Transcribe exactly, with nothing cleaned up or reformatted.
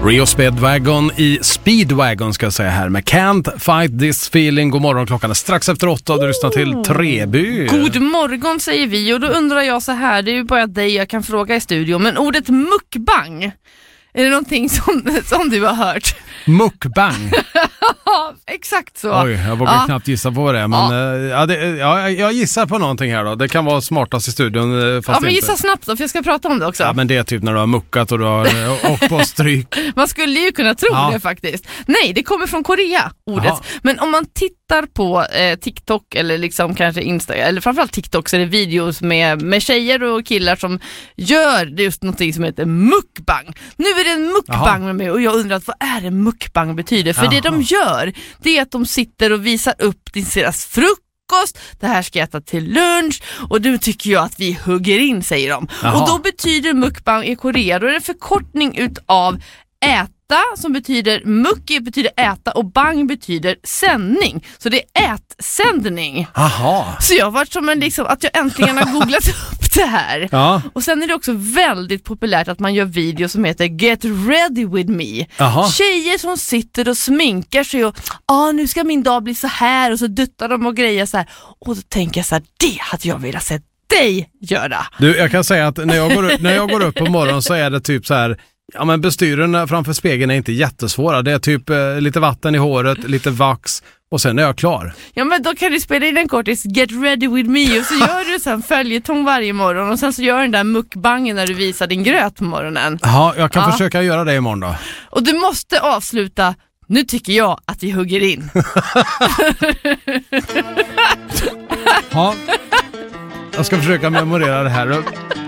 Rio Speedwagon i Speedwagon ska jag säga här med Can't Fight This Feeling. God morgon, klockan är strax efter åtta och du lyssnar till Treby. God morgon säger vi och då undrar jag så här, det är ju bara dig jag kan fråga i studion, men ordet mukbang, är det någonting som, som du har hört? Mukbang. Ja, exakt så. Oj, jag vågar ja. knappt gissa på det. Men ja. Ja. Ja, det, ja, jag gissar på någonting här då. Det kan vara smartast i studion. Fast Ja, men inte. gissa snabbt då, för jag ska prata om det också. Ja, men det är typ när du har muckat och du har åkt på stryk. Man skulle ju kunna tro ja. det faktiskt. Nej, det kommer från Korea, ordet. Aha. Men om man tittar på eh, TikTok eller liksom kanske Insta, eller framförallt TikTok, så är det videos med, med tjejer och killar som gör just någonting som heter mukbang. Nu är det en mukbang Aha. med mig och jag undrar vad är det mukbang betyder? För Aha. det de gör, det är att de sitter och visar upp deras frukost. Det här ska jag äta till lunch och nu tycker jag att vi hugger in, säger de. Aha. Och då betyder mukbang i Korea, då är det en förkortning utav äta, som betyder muk betyder äta och bang betyder sändning. Så det är ätsändning. Aha. Så jag har varit som en liksom att jag äntligen har googlat upp det här. Ja. Och sen är det också väldigt populärt att man gör videos som heter Get Ready With Me. Aha. Tjejer som sitter och sminkar sig och ah, nu ska min dag bli så här, och så duttar de och grejer så här. Och då tänker jag så här, det hade jag velat se dig göra. Du, jag kan säga att när jag går upp, när jag går upp på morgonen så är det typ så här. Ja, men bestyren framför spegeln är inte jättesvåra. Det är typ eh, lite vatten i håret, lite vax och sen är jag klar. Ja, men då kan du spela in en kortis Get Ready With Me och så gör du sen följetong varje morgon och sen så gör den där mukbangen när du visar din gröt på morgonen. Ja, jag kan ja. försöka göra det imorgon då. Och du måste avsluta, nu tycker jag att vi hugger in. Ja, jag ska försöka memorera det här.